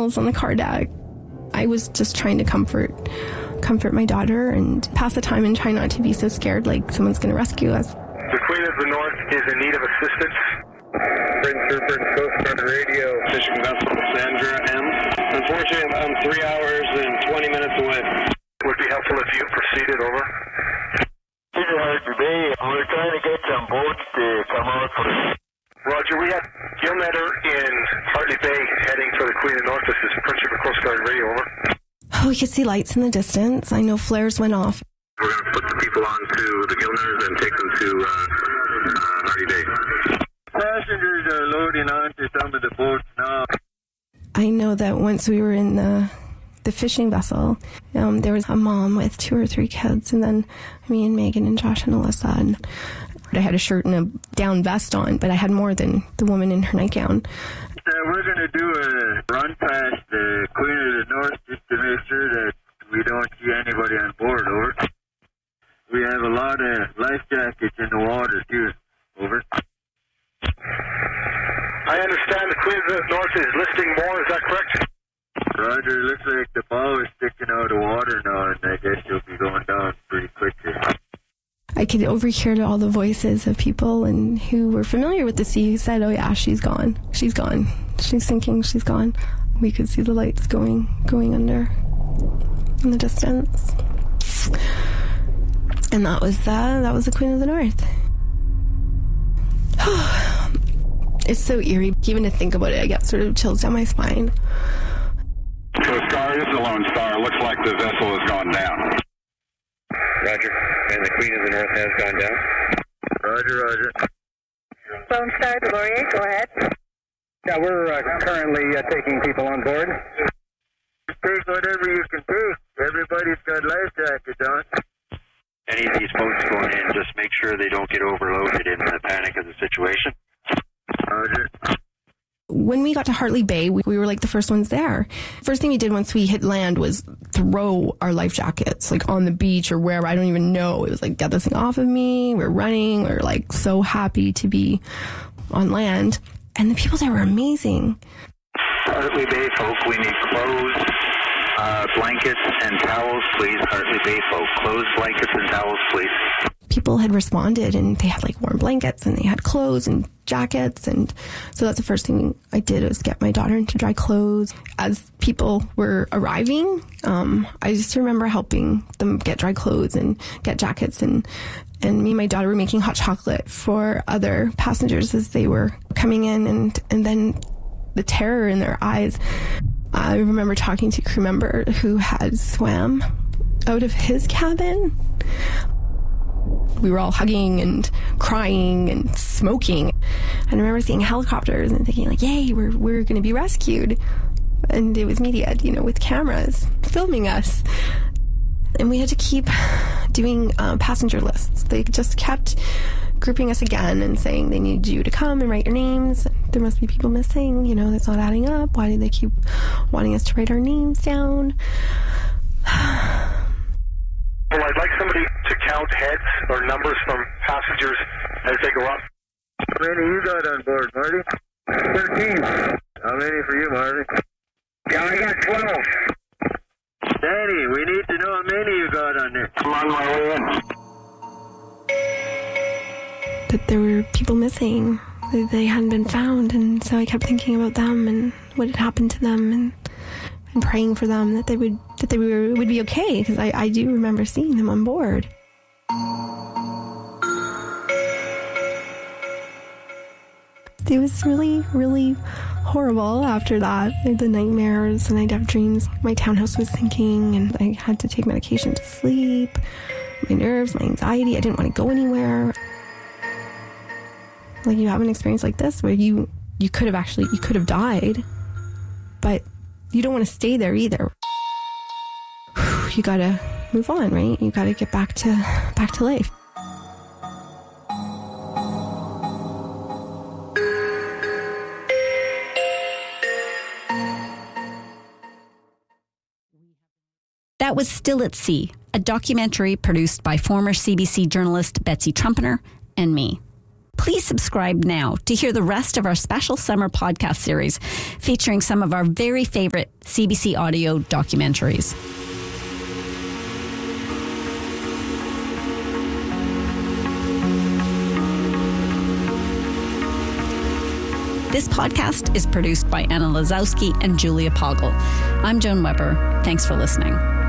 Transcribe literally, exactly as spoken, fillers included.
meals on the car deck. I was just trying to comfort comfort my daughter and pass the time and try not to be so scared like someone's going to rescue us. The Queen of the North is in need of assistance. Prince Rupert, Coast Guard Radio. Fishing vessel Sandra M. Unfortunately, I'm three hours and twenty minutes away. It would be helpful if you proceeded over. This is Hartley Bay. We're trying to get some boats to come out for us. Roger, we have Gilnetter in Hartley Bay heading for the Queen of the North. This is Prince Rupert Coast Guard Radio, over. Oh, we could see lights in the distance. I know flares went off. We're going to put the people onto the Gilnetters and take them to uh, uh, Hartley Bay. Passengers are loading onto some of the boats now. I know that once we were in the the fishing vessel, um, there was a mom with two or three kids, and then me and Megan and Josh and Alyssa. And I had a shirt and a down vest on, but I had more than the woman in her nightgown. Uh, we're going to do a run past the Queen of the North just to make sure that we don't see anybody on board, over. We have a lot of life jackets in the water, too, over. I understand the Queen of the North is listing more, is that correct? Roger, looks like the bow is sticking out of water now, and I guess you'll be going down pretty quickly. I could overhear all the voices of people and who were familiar with the sea who said, oh yeah, she's gone. She's gone. She's sinking. She's gone. We could see the lights going going under in the distance. And that was uh, that was the Queen of the North. It's so eerie. Even to think about it, I get sort of chills down my spine. Coast Guard, this is the Lone Star. Looks like the vessel has gone down. Roger. And the Queen of the North has gone down. Roger, roger. Lone Star, Laurier, go ahead. Yeah, we're uh, currently uh, taking people on board. Take whatever you can take. Everybody's got life jackets on. Any of these boats going in, just make sure they don't get overloaded in the panic of the situation. Roger. When we got to Hartley Bay, we, we were like the first ones there. First thing we did once we hit land was throw our life jackets like on the beach or wherever. I don't even know. It was like, get this thing off of me. We're running. We're like so happy to be on land. And the people there were amazing. Hartley Bay folk, we need clothes, uh, blankets, and towels, please. Hartley Bay folk, clothes, blankets, and towels, please. People had responded and they had like warm blankets and they had clothes and jackets. And so that's the first thing I did was get my daughter into dry clothes. As people were arriving, um, I just remember helping them get dry clothes and get jackets. And, and me and my daughter were making hot chocolate for other passengers as they were coming in. And, and then the terror in their eyes. I remember talking to a crew member who had swam out of his cabin. We were all hugging and crying and smoking. And I remember seeing helicopters and thinking like, yay, we're, we're going to be rescued. And it was media, you know, with cameras filming us. And we had to keep doing uh, passenger lists. They just kept grouping us again and saying they need you to come and write your names. There must be people missing, you know, that's not adding up. Why do they keep wanting us to write our names down? Well, I'd like somebody to count heads or numbers from passengers as they go up. How many you got on board, Marty? thirteen. How many for you, Marty? Yeah, I got twelve. Danny, we need to know how many you got on there. I'm on my way in. That there were people missing. That they hadn't been found. And so I kept thinking about them and what had happened to them and and praying for them that they would that they were, would be okay, because I, I do remember seeing them on board. It was really, really horrible after that. I had the nightmares and I'd have dreams. My townhouse was sinking and I had to take medication to sleep. My nerves, my anxiety, I didn't want to go anywhere. Like, you have an experience like this where you, you could have actually, you could have died, but you don't want to stay there either. You gotta move on, right? You gotta get back to back to life. That was Still at Sea, a documentary produced by former C B C journalist Betsy Trumpeter and me. Please subscribe now to hear the rest of our special summer podcast series featuring some of our very favorite C B C audio documentaries. This podcast is produced by Anna Lazowski and Julia Poggle. I'm Joan Weber. Thanks for listening.